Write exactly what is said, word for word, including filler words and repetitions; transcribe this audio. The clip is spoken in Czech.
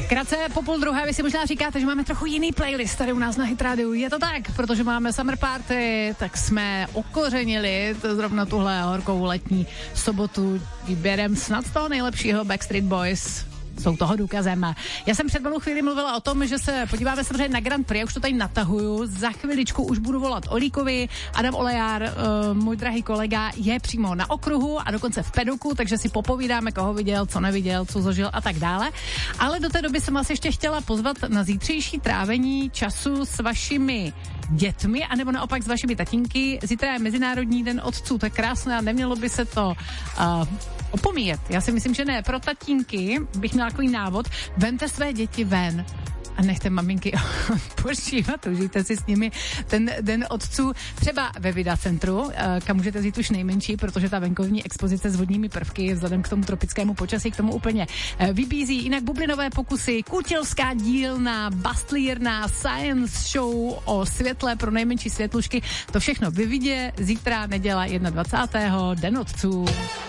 Krátce po půl druhé, vy si možná říkáte, že máme trochu jiný playlist tady u nás na Hit Radio. Je to tak, protože máme Summer Party, tak jsme okořenili to zrovna tuhle horkou letní sobotu výběrem snad z toho nejlepšího Backstreet Boys. Jsou toho důkazem. Já jsem před malou chvíli mluvila o tom, že se podíváme samozřejmě na Grand Prix, já už to tady natahuju, za chviličku už budu volat Olíkovi, Adam Olejár, uh, můj drahý kolega, je přímo na okruhu a dokonce v pedoku, takže si popovídáme, koho viděl, co neviděl, co zažil a tak dále. Ale do té doby jsem vás ještě chtěla pozvat na zítřejší trávení času s vašimi dětmi, anebo naopak s vašimi tatínky. Zítra je Mezinárodní den otců, to je krásné a nemělo by se to uh, opomíjet. Já si myslím, že ne. Pro tatínky bych měla takový návod, vemte své děti ven a nechte maminky odpočívat, užijte si s nimi ten den otců, třeba ve Vida centru, kam můžete vzít už nejmenší, protože ta venkovní expozice s vodními prvky vzhledem k tomu tropickému počasí k tomu úplně vybízí. Jinak bublinové pokusy, kutilská dílna, bastlírna, science show o světle pro nejmenší světlušky, to všechno ve Vidě, zítra neděla dvacátého prvního den otců.